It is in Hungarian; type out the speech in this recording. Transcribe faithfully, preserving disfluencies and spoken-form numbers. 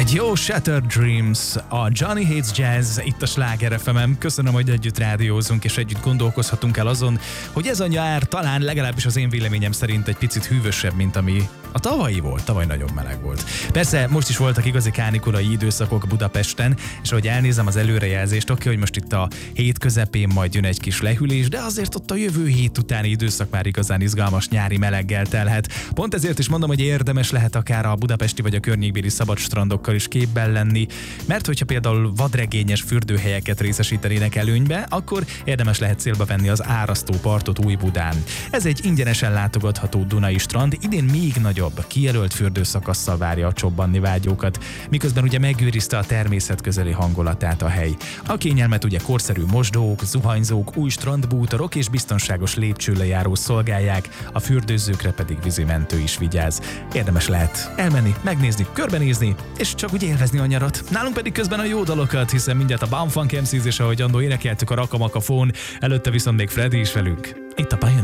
Egy jó Shattered Dreams, a Johnny Hates Jazz itt a Sláger ef em-en. Köszönöm, hogy együtt rádiózunk és együtt gondolkozhatunk el azon, hogy ez a nyár talán legalábbis az én véleményem szerint egy picit hűvösebb, mint ami a tavalyi volt. Tavaly nagyon meleg volt. Persze most is voltak igazi kánikulai időszakok Budapesten, és ahogy elnézem az előrejelzést, oké, hogy most itt a hét közepén majd jön egy kis lehűlés, de azért ott a jövő hét utáni időszak már igazán izgalmas nyári meleggel telhet. Pont ezért is mondom, hogy érdemes lehet akár a budapesti vagy a környékbéli szabad strandokkal is képben lenni, mert hogyha például vadregényes fürdőhelyeket részesítenének előnybe, akkor érdemes lehet célba venni az árasztó partot Újbudán. Ez egy ingyenesen látogatható Dunai strand, idén még nagyobb, kijelölt fürdőszakasszal várja a csobbanni vágyókat, miközben ugye megőrizte a természet közeli hangulatát a hely. A kényelmet ugye korszerű mosdók, zuhanyzók, új strandbútorok és biztonságos lépcsőlejáró szolgálják, a fürdőzőkre pedig vízimentő is vigyáz. Érdemes lehet elmenni, megnézni, körbenézni, és csak úgy élvezni a nyarat. Nálunk pedig közben a jó dalokat, hiszen mindjárt a Bumfunk em cés és ahogy andó énekeltük a Rakamakafón, előtte viszont még Freddy is velünk. Itt a Pioneer